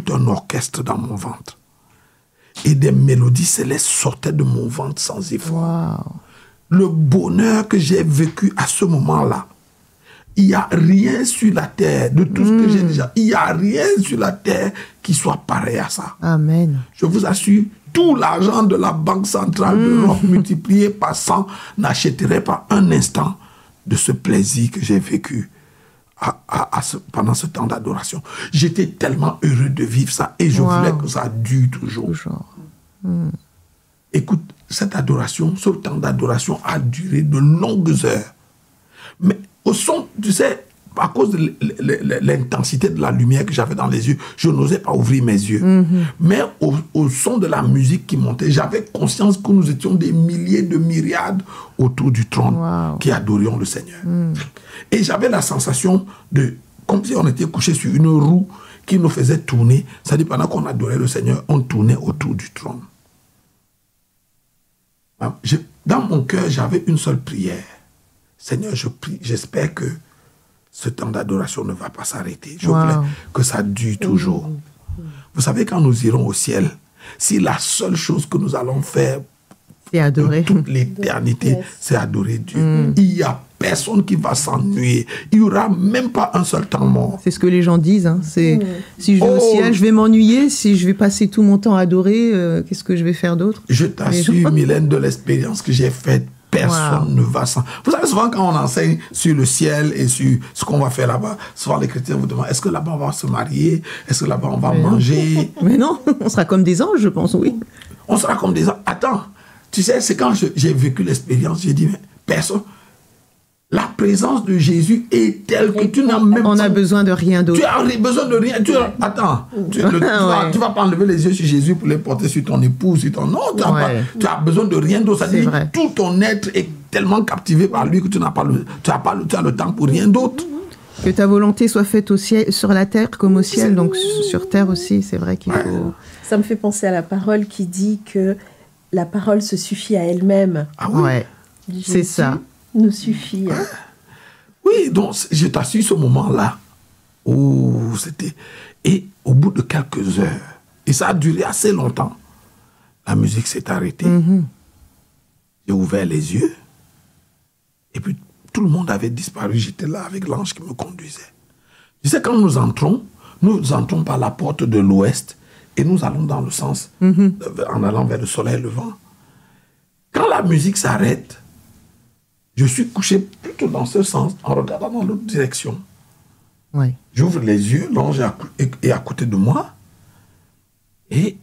un orchestre dans mon ventre. Et des mélodies célestes sortaient de mon ventre sans effort. Wow. Le bonheur que j'ai vécu à ce moment-là, il n'y a rien sur la terre, de tout ce que j'ai déjà, il n'y a rien sur la terre qui soit pareil à ça. Amen. Je vous assure, tout l'argent de la Banque centrale d'Europe multiplié par 100 n'achèterait pas un instant de ce plaisir que j'ai vécu pendant ce temps d'adoration. J'étais tellement heureux de vivre ça et je voulais que ça dure toujours. Écoute, cette adoration, ce temps d'adoration a duré de longues heures. Mais au son, tu sais, à cause de l'intensité de la lumière que j'avais dans les yeux, je n'osais pas ouvrir mes yeux. Mais au son de la musique qui montait, j'avais conscience que nous étions des milliers de myriades autour du trône qui adorions le Seigneur. Et j'avais la sensation comme si on était couché sur une roue qui nous faisait tourner. C'est-à-dire, pendant qu'on adorait le Seigneur, on tournait autour du trône. Dans mon cœur, j'avais une seule prière. Seigneur, je prie, j'espère que ce temps d'adoration ne va pas s'arrêter. Je voulais que ça dure toujours. Vous savez, quand nous irons au ciel, si la seule chose que nous allons faire c'est adorer. Toute l'éternité, c'est adorer Dieu. Il n'y a personne qui va s'ennuyer. Il n'y aura même pas un seul temps mort. C'est ce que les gens disent. Hein. Si je vais au ciel, je vais m'ennuyer. Si je vais passer tout mon temps à adorer, qu'est-ce que je vais faire d'autre? Je t'assure, Mylène, de l'expérience que j'ai faite, personne ne va s'en... Vous savez, souvent quand on enseigne sur le ciel et sur ce qu'on va faire là-bas, souvent les chrétiens vous demandent, est-ce que là-bas on va se marier? Est-ce que là-bas on va manger? Mais non, on sera comme des anges, je pense, oui. On sera comme des anges. Attends, tu sais, c'est quand j'ai vécu l'expérience, j'ai dit, mais personne... La présence de Jésus est telle que tu n'as même pas... On a besoin de rien d'autre. Tu as besoin de rien. Attends, tu vas pas enlever les yeux sur Jésus pour les porter sur ton épouse, sur ton... Non, tu as besoin de rien d'autre. C'est-à-dire, tout ton être est tellement captivé par lui que tu as le temps pour rien d'autre. Que ta volonté soit faite au ciel, sur la terre comme au ciel, donc sur terre aussi, c'est vrai qu'il faut... Ça me fait penser à la parole qui dit que la parole se suffit à elle-même. Ah oui. Ouais, c'est ça. Nous suffit. Oui, donc je t'assure ce moment-là où c'était... Et au bout de quelques heures, et ça a duré assez longtemps, la musique s'est arrêtée. J'ai ouvert les yeux, et puis tout le monde avait disparu. J'étais là avec l'ange qui me conduisait. Tu sais, quand nous entrons par la porte de l'ouest, et nous allons dans le sens, en allant vers le soleil levant. Quand la musique s'arrête, je suis couché plutôt dans ce sens, en regardant dans l'autre direction. Ouais. J'ouvre les yeux, l'ange est à côté de moi, et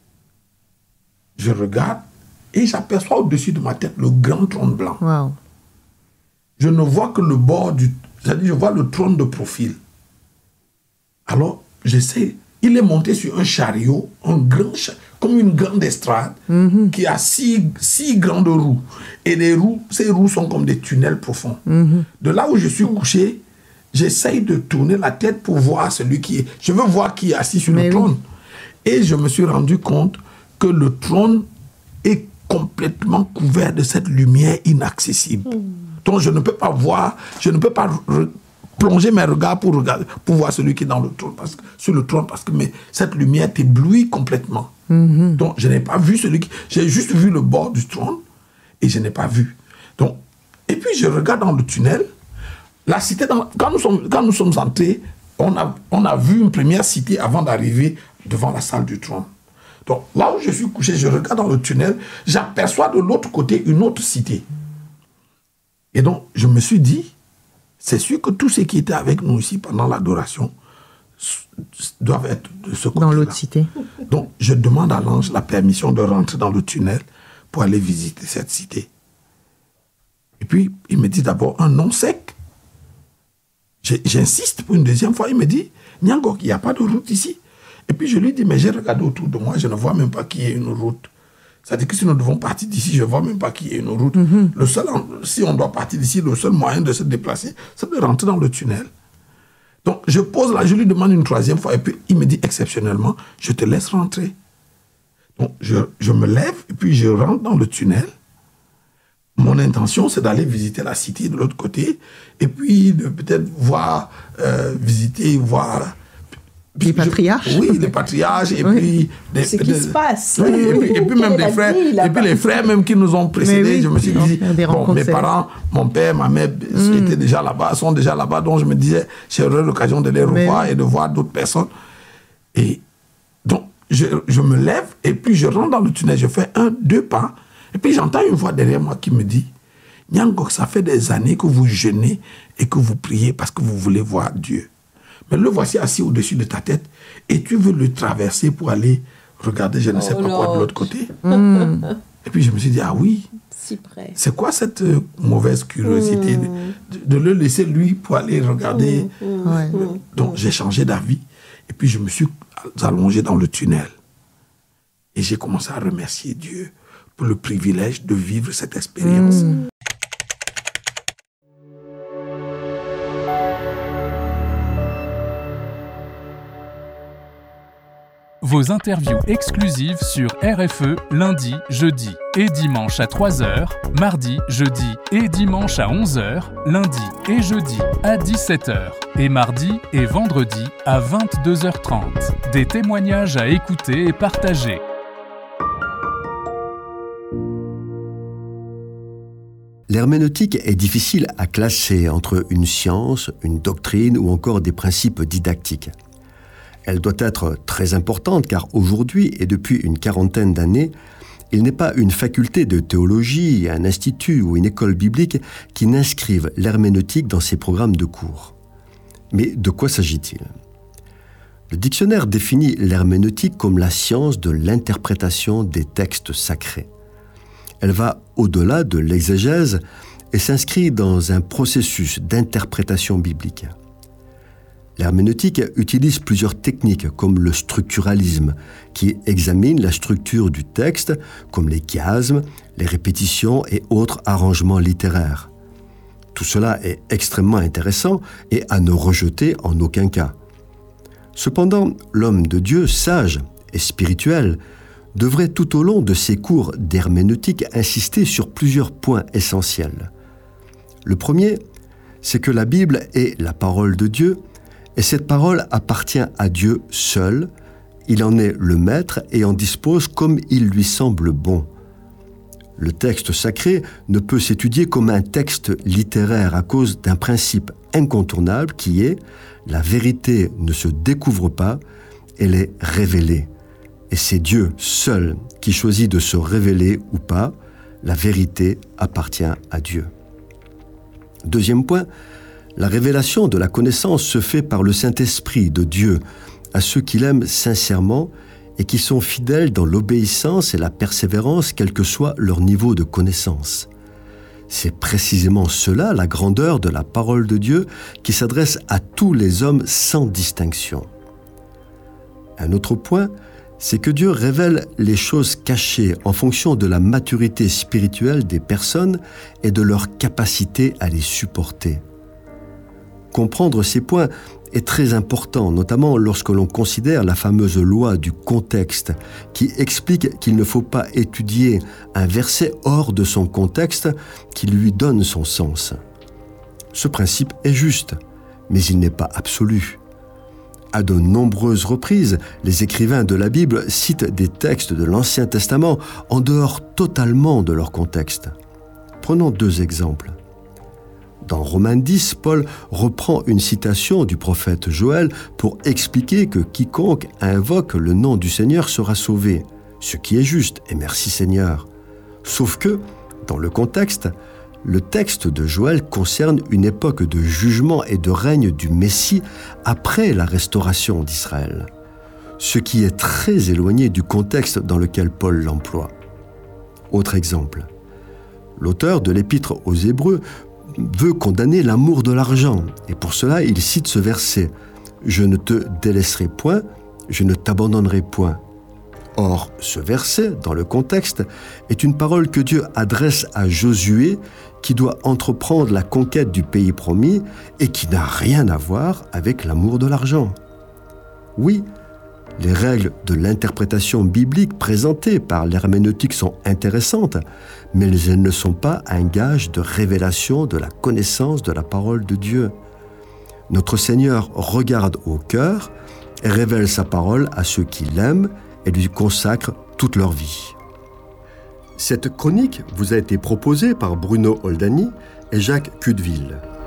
je regarde, et j'aperçois au-dessus de ma tête le grand trône blanc. Wow. Je ne vois que le bord c'est-à-dire je vois le trône de profil. Alors, j'essaie, il est monté sur un chariot, comme une grande estrade, qui a six grandes roues. Et ces roues sont comme des tunnels profonds. De là où je suis couché, j'essaye de tourner la tête pour voir celui qui est... Je veux voir qui est assis sur le trône. Et je me suis rendu compte que le trône est complètement couvert de cette lumière inaccessible. Donc je ne peux pas voir, je ne peux pas plonger mes regards pour voir celui qui est dans le trône, sur le trône, parce que cette lumière t'éblouit complètement. Donc je n'ai pas vu j'ai juste vu le bord du trône et je n'ai pas vu. Donc, et puis je regarde dans le tunnel, la cité, quand nous sommes entrés, on a vu une première cité avant d'arriver devant la salle du trône. Donc là où je suis couché, je regarde dans le tunnel, j'aperçois de l'autre côté une autre cité. Et donc je me suis dit, c'est sûr que tous ceux qui étaient avec nous ici pendant l'adoration doivent être de ce côté-là. Dans l'autre cité. Donc, je demande à l'ange la permission de rentrer dans le tunnel pour aller visiter cette cité. Et puis, il me dit d'abord un nom sec. J'insiste pour une deuxième fois. Il me dit, Nyangok, il n'y a pas de route ici. Et puis, je lui dis, mais j'ai regardé autour de moi, je ne vois même pas qu'il y ait une route. C'est-à-dire que si nous devons partir d'ici, je ne vois même pas qu'il y ait une route. Si on doit partir d'ici, le seul moyen de se déplacer, c'est de rentrer dans le tunnel. Donc, je lui demande une troisième fois, et puis il me dit exceptionnellement, je te laisse rentrer. Donc, je me lève, et puis je rentre dans le tunnel. Mon intention, c'est d'aller visiter la cité de l'autre côté, et puis de peut-être voir. Les patriarches. Oui, les patriarches, et Oui. puis... Ce qui se passe. Oui, et puis même les frères, et puis les frères même qui nous ont précédés, oui, je me suis dit, des rencontres mes parents, mon père, ma mère étaient déjà là-bas, sont déjà là-bas, donc je me disais, j'aurai l'occasion de les revoir et de voir d'autres personnes. Et donc, je me lève, et puis je rentre dans le tunnel, je fais 2 pas, et puis j'entends une voix derrière moi qui me dit, Nyangok, ça fait des années que vous jeûnez et que vous priez parce que vous voulez voir Dieu. Mais le voici assis au-dessus de ta tête et tu veux le traverser pour aller regarder je ne sais pas quoi de l'autre côté. Et puis je me suis dit, ah oui, si près. C'est quoi cette mauvaise curiosité de le laisser lui pour aller regarder. Donc j'ai changé d'avis et puis je me suis allongé dans le tunnel. Et j'ai commencé à remercier Dieu pour le privilège de vivre cette expérience. Vos interviews exclusives sur RFE lundi, jeudi et dimanche à 3h, mardi, jeudi et dimanche à 11h, lundi et jeudi à 17h et mardi et vendredi à 22h30. Des témoignages à écouter et partager. L'herméneutique est difficile à classer entre une science, une doctrine ou encore des principes didactiques. Elle doit être très importante car aujourd'hui et depuis une 40aine d'années, il n'est pas une faculté de théologie, un institut ou une école biblique qui n'inscrivent l'herméneutique dans ses programmes de cours. Mais de quoi s'agit-il ? Le dictionnaire définit l'herméneutique comme la science de l'interprétation des textes sacrés. Elle va au-delà de l'exégèse et s'inscrit dans un processus d'interprétation biblique. L'herméneutique utilise plusieurs techniques comme le structuralisme, qui examine la structure du texte, comme les chiasmes, les répétitions et autres arrangements littéraires. Tout cela est extrêmement intéressant et à ne rejeter en aucun cas. Cependant, l'homme de Dieu, sage et spirituel, devrait tout au long de ses cours d'herméneutique insister sur plusieurs points essentiels. Le premier, c'est que la Bible est la parole de Dieu, et cette parole appartient à Dieu seul. Il en est le maître et en dispose comme il lui semble bon. Le texte sacré ne peut s'étudier comme un texte littéraire à cause d'un principe incontournable qui est « la vérité ne se découvre pas, elle est révélée ». Et c'est Dieu seul qui choisit de se révéler ou pas. La vérité appartient à Dieu. Deuxième point, la révélation de la connaissance se fait par le Saint-Esprit de Dieu à ceux qui l'aiment sincèrement et qui sont fidèles dans l'obéissance et la persévérance, quel que soit leur niveau de connaissance. C'est précisément cela, la grandeur de la parole de Dieu qui s'adresse à tous les hommes sans distinction. Un autre point, c'est que Dieu révèle les choses cachées en fonction de la maturité spirituelle des personnes et de leur capacité à les supporter. Comprendre ces points est très important, notamment lorsque l'on considère la fameuse loi du contexte qui explique qu'il ne faut pas étudier un verset hors de son contexte qui lui donne son sens. Ce principe est juste, mais il n'est pas absolu. À de nombreuses reprises, les écrivains de la Bible citent des textes de l'Ancien Testament en dehors totalement de leur contexte. Prenons 2 exemples. Dans Romains 10, Paul reprend une citation du prophète Joël pour expliquer que quiconque invoque le nom du Seigneur sera sauvé, ce qui est juste, et merci Seigneur. Sauf que, dans le contexte, le texte de Joël concerne une époque de jugement et de règne du Messie après la restauration d'Israël, ce qui est très éloigné du contexte dans lequel Paul l'emploie. Autre exemple, l'auteur de l'Épître aux Hébreux veut condamner l'amour de l'argent, et pour cela il cite ce verset « Je ne te délaisserai point, je ne t'abandonnerai point ». Or, ce verset, dans le contexte, est une parole que Dieu adresse à Josué qui doit entreprendre la conquête du pays promis et qui n'a rien à voir avec l'amour de l'argent. Oui, les règles de l'interprétation biblique présentées par l'herméneutique sont intéressantes, mais elles ne sont pas un gage de révélation de la connaissance de la parole de Dieu. Notre Seigneur regarde au cœur et révèle sa parole à ceux qui l'aiment et lui consacrent toute leur vie. Cette chronique vous a été proposée par Bruno Oldani et Jacques Cudeville.